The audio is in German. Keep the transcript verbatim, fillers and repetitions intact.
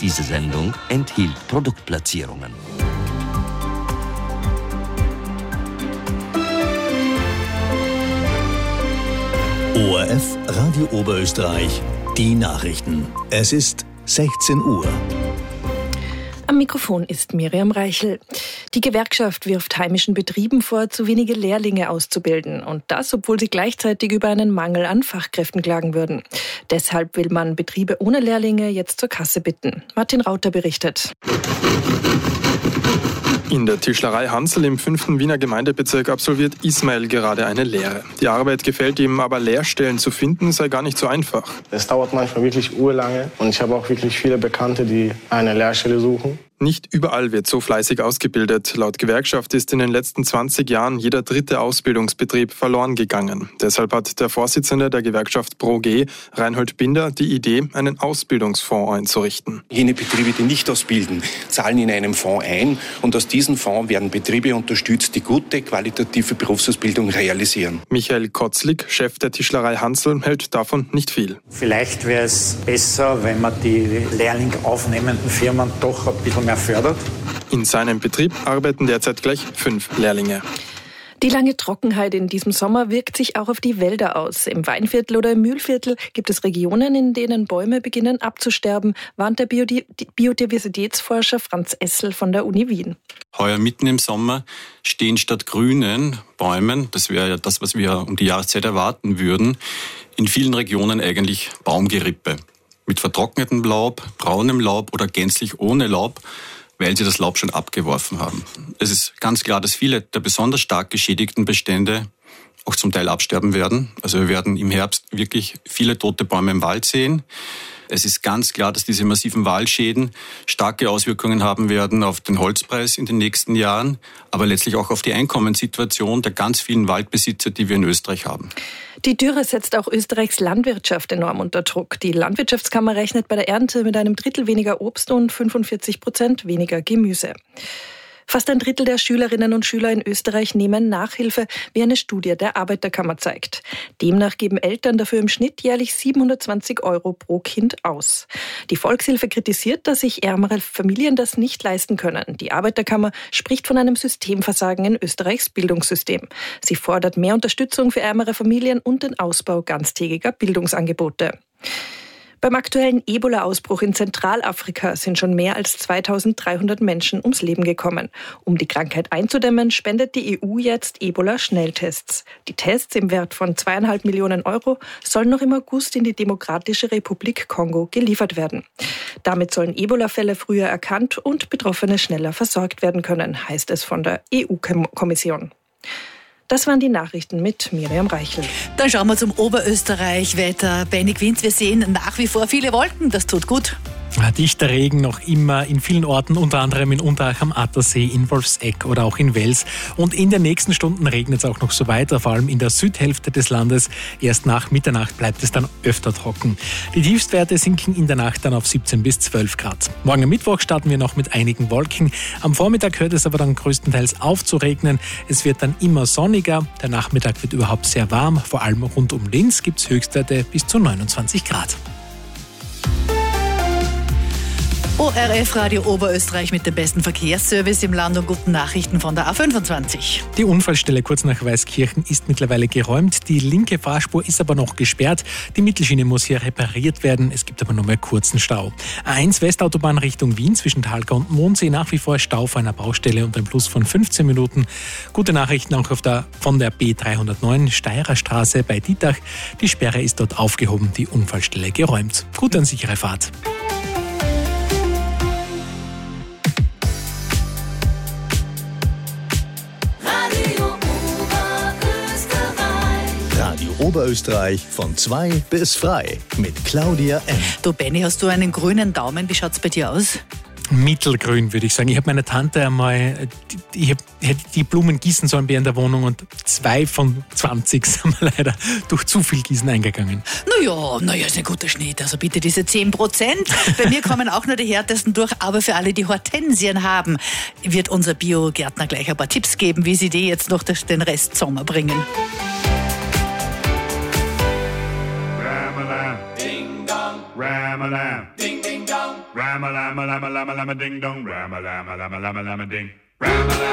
Diese Sendung enthielt Produktplatzierungen. O R F Radio Oberösterreich, die Nachrichten. Es ist sechzehn Uhr. Am Mikrofon ist Miriam Reichel. Die Gewerkschaft wirft heimischen Betrieben vor, zu wenige Lehrlinge auszubilden. Und das, obwohl sie gleichzeitig über einen Mangel an Fachkräften klagen würden. Deshalb will man Betriebe ohne Lehrlinge jetzt zur Kasse bitten. Martin Rauter berichtet. In der Tischlerei Hansl im fünften Wiener Gemeindebezirk absolviert Ismail gerade eine Lehre. Die Arbeit gefällt ihm, aber Lehrstellen zu finden sei gar nicht so einfach. Es dauert manchmal wirklich urlange und ich habe auch wirklich viele Bekannte, die eine Lehrstelle suchen. Nicht überall wird so fleißig ausgebildet. Laut Gewerkschaft ist in den letzten zwanzig Jahren jeder dritte Ausbildungsbetrieb verloren gegangen. Deshalb hat der Vorsitzende der Gewerkschaft ProG, Reinhold Binder, die Idee, einen Ausbildungsfonds einzurichten. Jene Betriebe, die nicht ausbilden, zahlen in einem Fonds ein und aus diesem Fonds werden Betriebe unterstützt, die gute, qualitative Berufsausbildung realisieren. Michael Kotzlik, Chef der Tischlerei Hansl, hält davon nicht viel. Vielleicht wäre es besser, wenn man die Lehrling aufnehmenden Firmen doch ein bisschen mehr fördert. In seinem Betrieb arbeiten derzeit gleich fünf Lehrlinge. Die lange Trockenheit in diesem Sommer wirkt sich auch auf die Wälder aus. Im Weinviertel oder im Mühlviertel gibt es Regionen, in denen Bäume beginnen abzusterben, warnt der Biodi- Biodiversitätsforscher Franz Essel von der Uni Wien. Heuer mitten im Sommer stehen statt grünen Bäumen, das wäre ja das, was wir um die Jahreszeit erwarten würden, in vielen Regionen eigentlich Baumgerippe. Mit vertrocknetem Laub, braunem Laub oder gänzlich ohne Laub, weil sie das Laub schon abgeworfen haben. Es ist ganz klar, dass viele der besonders stark geschädigten Bestände auch zum Teil absterben werden. Also wir werden im Herbst wirklich viele tote Bäume im Wald sehen. Es ist ganz klar, dass diese massiven Waldschäden starke Auswirkungen haben werden auf den Holzpreis in den nächsten Jahren, aber letztlich auch auf die Einkommenssituation der ganz vielen Waldbesitzer, die wir in Österreich haben. Die Dürre setzt auch Österreichs Landwirtschaft enorm unter Druck. Die Landwirtschaftskammer rechnet bei der Ernte mit einem Drittel weniger Obst und fünfundvierzig Prozent weniger Gemüse. Fast ein Drittel der Schülerinnen und Schüler in Österreich nehmen Nachhilfe, wie eine Studie der Arbeiterkammer zeigt. Demnach geben Eltern dafür im Schnitt jährlich siebenhundertzwanzig Euro pro Kind aus. Die Volkshilfe kritisiert, dass sich ärmere Familien das nicht leisten können. Die Arbeiterkammer spricht von einem Systemversagen in Österreichs Bildungssystem. Sie fordert mehr Unterstützung für ärmere Familien und den Ausbau ganztägiger Bildungsangebote. Beim aktuellen Ebola-Ausbruch in Zentralafrika sind schon mehr als zweitausenddreihundert Menschen ums Leben gekommen. Um die Krankheit einzudämmen, spendet die E U jetzt Ebola-Schnelltests. Die Tests im Wert von zweieinhalb Millionen Euro sollen noch im August in die Demokratische Republik Kongo geliefert werden. Damit sollen Ebola-Fälle früher erkannt und Betroffene schneller versorgt werden können, heißt es von der E U-Kommission. Das waren die Nachrichten mit Miriam Reichel. Dann schauen wir zum Oberösterreich-Wetter. Benny Quint, wir sehen nach wie vor viele Wolken, das tut gut. Dichter Regen noch immer in vielen Orten, unter anderem in Unterach am Attersee, in Wolfsegg oder auch in Wels. Und in den nächsten Stunden regnet es auch noch so weiter, vor allem in der Südhälfte des Landes. Erst nach Mitternacht bleibt es dann öfter trocken. Die Tiefstwerte sinken in der Nacht dann auf siebzehn bis zwölf Grad. Morgen am Mittwoch starten wir noch mit einigen Wolken. Am Vormittag hört es aber dann größtenteils auf zu regnen. Es wird dann immer sonniger. Der Nachmittag wird überhaupt sehr warm. Vor allem rund um Linz gibt es Höchstwerte bis zu neunundzwanzig Grad. O R F Radio Oberösterreich mit dem besten Verkehrsservice im Land und guten Nachrichten von der A fünfundzwanzig. Die Unfallstelle kurz nach Weißkirchen ist mittlerweile geräumt. Die linke Fahrspur ist aber noch gesperrt. Die Mittelschiene muss hier repariert werden. Es gibt aber nur mehr kurzen Stau. A eins Westautobahn Richtung Wien zwischen Talca und Mondsee nach wie vor Stau vor einer Baustelle und ein Plus von fünfzehn Minuten. Gute Nachrichten auch auf der, von der B dreihundertneun Steirer Straße bei Dietach. Die Sperre ist dort aufgehoben, die Unfallstelle geräumt. Gute und sichere Fahrt. Oberösterreich von zwei bis frei mit Claudia M. Du Benni, hast du einen grünen Daumen? Wie schaut es bei dir aus? Mittelgrün, würde ich sagen. Ich habe meiner Tante einmal, ich hab, hätte die Blumen gießen sollen bei ihr in der Wohnung und zwei von zwanzig sind wir leider durch zu viel Gießen eingegangen. Naja, naja, ist ein guter Schnitt. Also bitte diese zehn Prozent. Bei mir kommen auch nur die härtesten durch, aber für alle, die Hortensien haben, wird unser Biogärtner gleich ein paar Tipps geben, wie sie die jetzt noch den Rest Sommer bringen. Ram-a-lam, ding dong, ram-a-lam, ding ding dong, ram Ram a lam a lam a lam a lam a ding dong. Ram a lam a lam a lam a lam a ding.